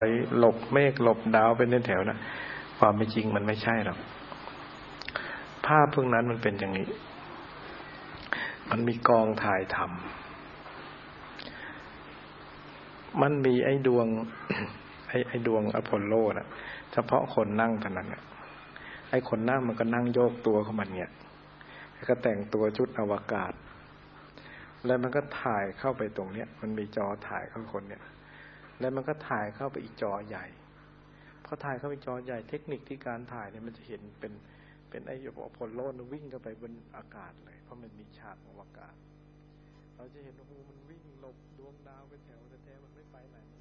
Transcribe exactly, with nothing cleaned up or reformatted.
ไปหลบเมฆหลบดาวเป็นแถวนะความเป็นจริงมันไม่ใช่หรอกภาพพวกนั้นมันเป็นอย่างนี้มันมีกองถ่ายทำมันมีไอ้ดวง ไอ้ไอ้ดวงอพอลโลนะเฉพาะคนนั่งเท่านั้นนะไอ้คนนั่งมันก็นั่งโยกตัวของมันเนี่ยแล้วก็แต่งตัวชุดอวกาศแล้วมันก็ถ่ายเข้าไปตรงเนี้ยมันมีจอถ่ายเข้าคนเนี่ยแล้วมันก็ถ่ายเข้าไปอีกจอใหญ่พอถ่ายเข้าไปจอใหญ่เทคนิคที่การถ่ายเนี่ยมันจะเห็นเป็นเป็นไอ้อพอลโลนวิ่งเข้าไปบนอากาศเลยเพราะมันมีฉากอวกาศเราจะเห็นว่ามันวิ่งหลบดวงดาวเป็นแถวแต่แท้มันไม่ไปไหน